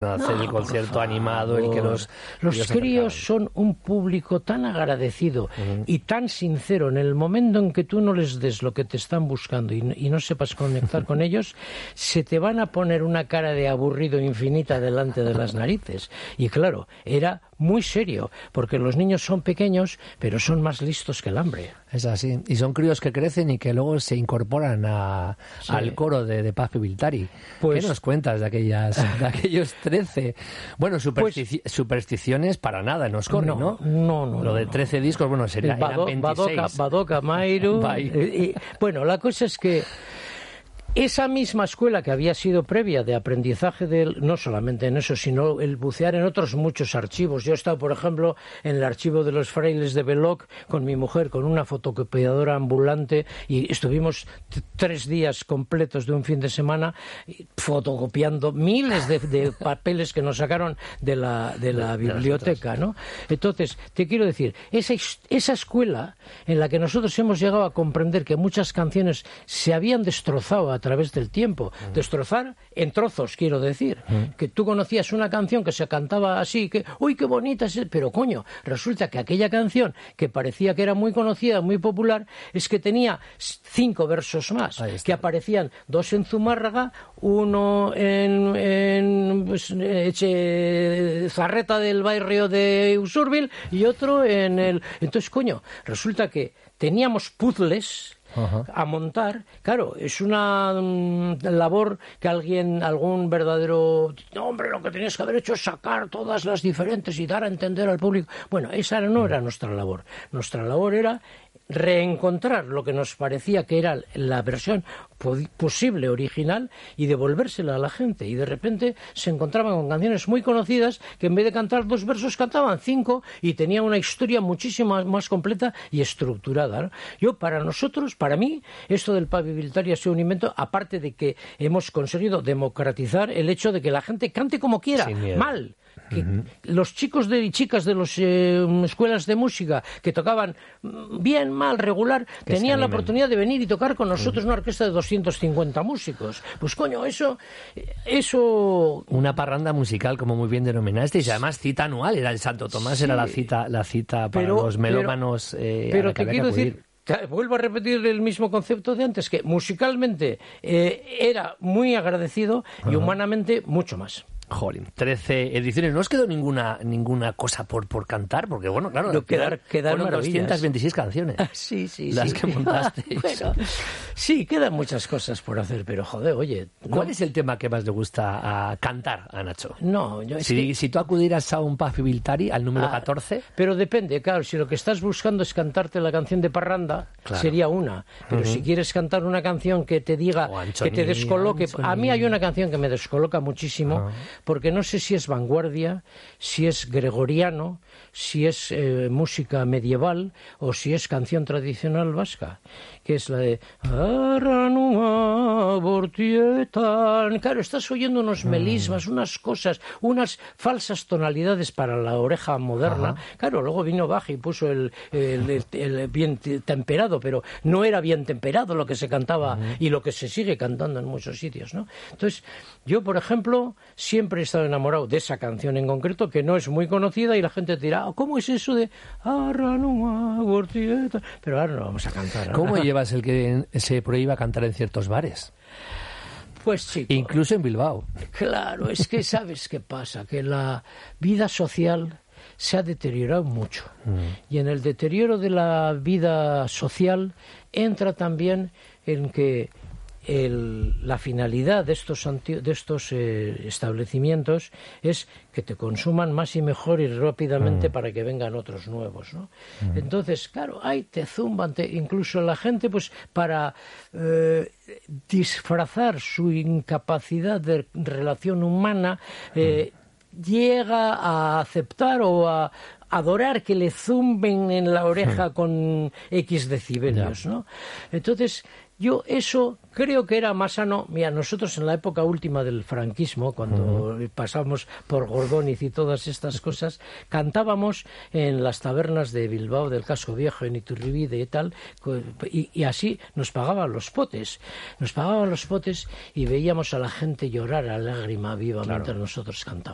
hacer el concierto animado, el que los críos son un público tan agradecido y tan sincero. En el momento en que tú no les des lo que te están buscando y no sepas conectar con ellos, se te van a poner una cara de aburrido infinita delante de las narices. Y claro, era muy serio, porque los niños son pequeños, pero son más listos que el hambre. Es así, y son críos que crecen y que luego se incorporan al coro de Paz Pibiltari. Pues, ¿qué nos cuentas de aquellos 13? Bueno, supersticiones para nada en Oscorri, ¿no? No. Lo de 13 discos, bueno, eran 26. Badoca, Mairu... bueno, la cosa es que esa misma escuela que había sido previa de aprendizaje no solamente en eso, sino el bucear en otros muchos archivos. Yo he estado, por ejemplo, en el archivo de los frailes de Belloc con mi mujer, con una fotocopiadora ambulante, y estuvimos 3 días completos de un fin de semana fotocopiando miles de papeles que nos sacaron de la biblioteca, ¿no? Entonces, te quiero decir, esa escuela en la que nosotros hemos llegado a comprender que muchas canciones se habían destrozado a través del tiempo, destrozar en trozos, quiero decir, que tú conocías una canción que se cantaba así, que uy, qué bonita es, pero coño, resulta que aquella canción que parecía que era muy conocida, muy popular, es que tenía 5 versos más, que aparecían 2 en Zumárraga, 1 en Zarreta del barrio de Usurbil y otro en el... Entonces, coño, resulta que teníamos puzzles a montar. Claro, es una labor que algún verdadero hombre, lo que tenías que haber hecho es sacar todas las diferentes y dar a entender al público. Bueno, esa no era nuestra labor. Nuestra labor era reencontrar lo que nos parecía que era la versión posible, original, y devolvérsela a la gente. Y de repente se encontraban con canciones muy conocidas que en vez de cantar 2 versos cantaban 5 y tenían una historia muchísimo más completa y estructurada, ¿no? Para mí, esto del Paz Pibiltari ha sido un invento, aparte de que hemos conseguido democratizar el hecho de que la gente cante como quiera, mal. Que los chicos y chicas de las escuelas de música que tocaban bien, mal, regular, tenían la oportunidad de venir y tocar con nosotros una orquesta de 250 músicos. Pues coño, eso... Una parranda musical, como muy bien denominasteis, y además cita anual, era el Santo Tomás, era la cita para los melómanos. Pero te quiero decir... Vuelvo a repetir el mismo concepto de antes, que musicalmente era muy agradecido y humanamente mucho más. Jolín, 13 ediciones. ¿No os quedó ninguna cosa por cantar? Porque, bueno, claro, fueron 226 canciones. Sí. Las que montasteis. Bueno, sí, quedan muchas cosas por hacer, pero joder, oye... ¿Cuál es el tema que más le gusta cantar a Nacho? No, si tú acudieras a un Paz Pibiltari, al número 14... Pero depende, claro, si lo que estás buscando es cantarte la canción de Parranda, sería una. Pero si quieres cantar una canción que te diga, que te descoloque... A mí hay una canción que me descoloca muchísimo... porque no sé si es vanguardia, si es gregoriano, si es música medieval o si es canción tradicional vasca, que es la de Arranua Bortietan. Claro, estás oyendo unos melismas, unas cosas, unas falsas tonalidades para la oreja moderna. Claro, luego vino Bach y puso el bien temperado, pero no era bien temperado lo que se cantaba y lo que se sigue cantando en muchos sitios, ¿no? Entonces, yo, por ejemplo, siempre he estado enamorado de esa canción en concreto, que no es muy conocida y la gente te dirá, ¿cómo es eso de Arranua Bortieta? Pero ahora no vamos a cantar. ¿Cómo llevas el que se prohíba cantar en ciertos bares? Pues chico, incluso en Bilbao. Claro, es que ¿sabes qué pasa? Que la vida social se ha deteriorado mucho. Y en el deterioro de la vida social entra también en que la finalidad de estos establecimientos es que te consuman más y mejor y rápidamente para que vengan otros nuevos, ¿no? Entonces, claro, te zumban, incluso la gente, pues para disfrazar su incapacidad de relación humana, llega a aceptar o a adorar que le zumben en la oreja con X decibelios, ¿no? Entonces, yo eso creo que era más sano. Mira, nosotros en la época última del franquismo, cuando pasamos por Gordóniz y todas estas cosas, cantábamos en las tabernas de Bilbao, del Casco Viejo, en Iturribide y tal, y así nos pagaban los potes. Nos pagaban los potes y veíamos a la gente llorar a lágrima viva mientras nosotros cantábamos.